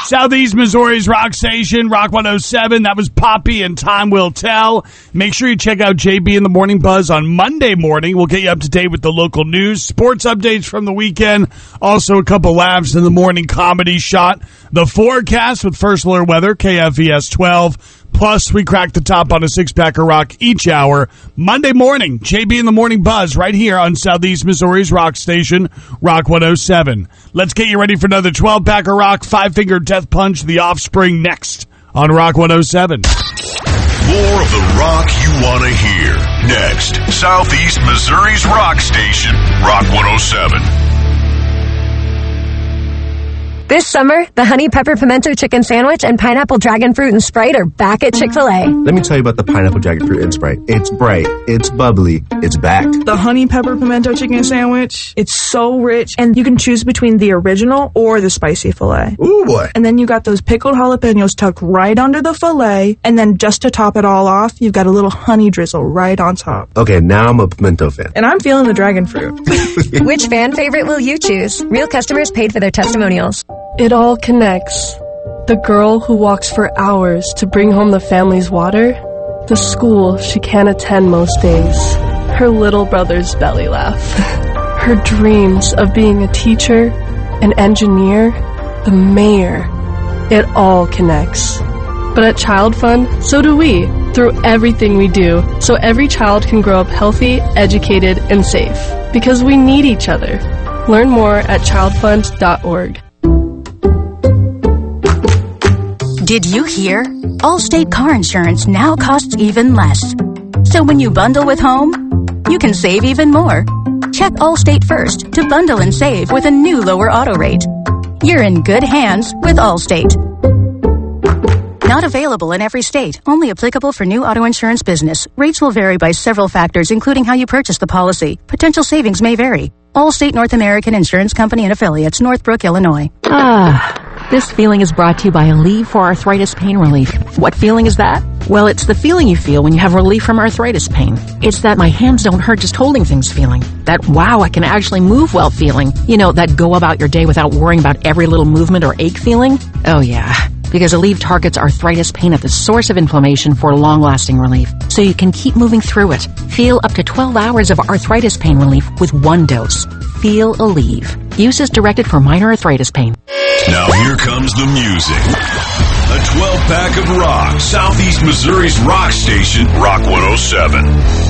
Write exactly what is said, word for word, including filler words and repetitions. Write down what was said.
Southeast Missouri's rock station, Rock one oh seven. That was Poppy and Time Will Tell. Make sure you check out J B in the Morning Buzz on Monday morning. We'll get you up to date with the local news, sports updates from the weekend, also a couple laughs in the morning comedy shot, the forecast with First Alert Weather, K F E S twelve. Plus, we crack the top on a six-pack of rock each hour. Monday morning, J B in the Morning Buzz right here on Southeast Missouri's rock station, Rock one oh seven. Let's get you ready for another twelve-pack of rock, Five-Finger Death Punch, The Offspring next on Rock one oh seven. More of the rock you want to hear. Next, Southeast Missouri's rock station, Rock one oh seven. This summer, the Honey Pepper Pimento Chicken Sandwich and Pineapple Dragon Fruit and Sprite are back at Chick-fil-A. Let me tell you about the Pineapple Dragon Fruit and Sprite. It's bright, it's bubbly, it's back. The Honey Pepper Pimento Chicken Sandwich, it's so rich, and you can choose between the original or the spicy filet. Ooh, boy. And then you got those pickled jalapenos tucked right under the filet, and then just to top it all off, you've got a little honey drizzle right on top. Okay, now I'm a pimento fan. And I'm feeling the dragon fruit. Which fan favorite will you choose? Real customers paid for their testimonials. It all connects. The girl who walks for hours to bring home the family's water, the school she can't attend most days, her little brother's belly laugh, her dreams of being a teacher, an engineer, the mayor. It all connects. But at Child Fund, so do we, through everything we do, so every child can grow up healthy, educated, and safe. Because we need each other. Learn more at child fund dot org. Did you hear? Allstate car insurance now costs even less. So when you bundle with home, you can save even more. Check Allstate first to bundle and save with a new lower auto rate. You're in good hands with Allstate. Not available in every state. Only applicable for new auto insurance business. Rates will vary by several factors, including how you purchase the policy. Potential savings may vary. Allstate North American Insurance Company and Affiliates, Northbrook, Illinois. Ah. This feeling is brought to you by Aleve for Arthritis Pain Relief. What feeling is that? Well, it's the feeling you feel when you have relief from arthritis pain. It's that my hands don't hurt just holding things feeling. That wow, I can actually move well feeling. You know, that go about your day without worrying about every little movement or ache feeling. Oh yeah, because Aleve targets arthritis pain at the source of inflammation for long-lasting relief, so you can keep moving through it. Feel up to twelve hours of arthritis pain relief with one dose. Feel Aleve. Use is directed for minor arthritis pain. Now here comes the music. A twelve-pack of rock, Southeast Missouri's rock station, Rock one oh seven.